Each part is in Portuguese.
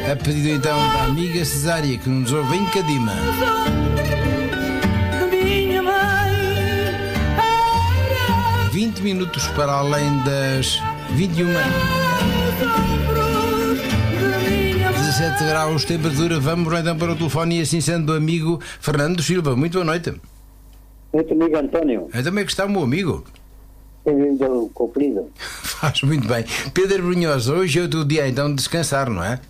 A pedido então da amiga Cesária, que nos ouve em Cadima. 20 minutos para além das 21. 17 graus, temperatura. Vamos então para o telefone e assim sendo o amigo Fernando Silva. Muito boa noite. Muito amigo António. Então como é que está o meu amigo? Bem-vindo cumprido. Faz muito bem. Pedro Brunhosa, hoje é o teu dia então de descansar, não é?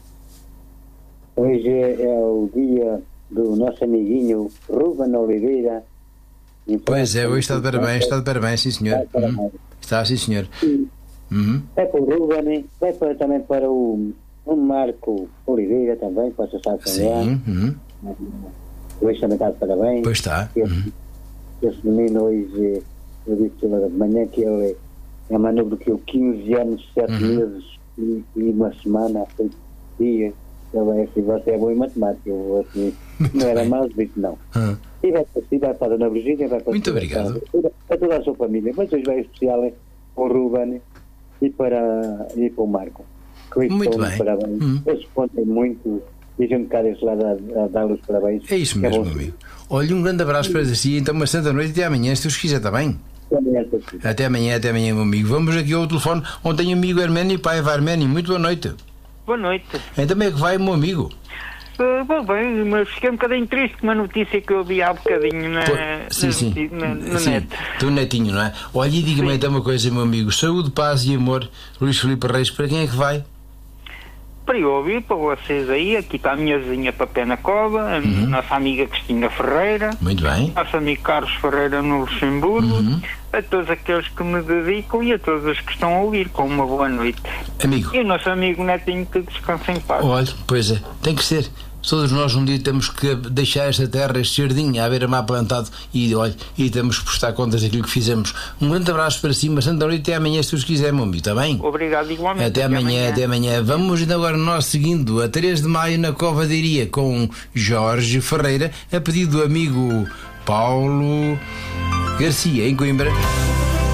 Hoje é o dia do nosso amiguinho Ruben Oliveira. Pois é, hoje está de parabéns, sim senhor. Está, sim senhor. Vai para o Ruben, vai também para o Marco Oliveira também, para o Sá Sim. Hoje também está de parabéns. Pois está. Esse menino hoje, eu disse de manhã que ele é mais novo do que eu, 15 anos, 7 meses e uma semana, 8 dias. Ele é assim, você é bom em matemática. Eu, assim, não era mais, disse não. E vai para a Dona Virgínia, vai para muito obrigado. Para toda a sua família. Mas hoje vai especial para o Ruben e para o Marco. Muito bem. Parabéns. Eles contem muito e a gente cá desse lado a dar-lhes parabéns. É isso mesmo, amigo. Olha, um grande abraço para si, então uma santa noite e até amanhã, se Deus quiser, está bem? Até amanhã, meu amigo. Vamos aqui ao telefone onde tenho amigo Arménio e Paiva Arménio. Muito boa noite. Boa noite. Então como é que vai, meu amigo? Bem, mas fiquei um bocadinho triste com uma notícia que eu vi há bocadinho no net. Do netinho, não é? Olha, e diga-me então uma coisa, meu amigo. Saúde, paz e amor, Luís Filipe Reis, para quem é que vai? Para eu ouvir, para vocês aí, aqui está a minha vizinha Papé na Cova, a nossa amiga Cristina Ferreira. Muito bem. Nosso amigo Carlos Ferreira no Luxemburgo, a todos aqueles que me dedicam e a todos os que estão a ouvir, com uma boa noite. Amigo. E o nosso amigo Netinho que descansa em paz. Olha, pois é, tem que ser. Todos nós um dia temos que deixar esta terra, este jardim, à beira-mar plantado e, olha, e temos que prestar contas daquilo que fizemos. Um grande abraço para cima, Santa Noite, até amanhã, se Deus quiser, meu amigo, está bem? Obrigado, igualmente. Até amanhã. Vamos então agora nós seguindo a 3 de maio na Cova de Iria com Jorge Ferreira, a pedido do amigo Paulo Garcia, em Coimbra.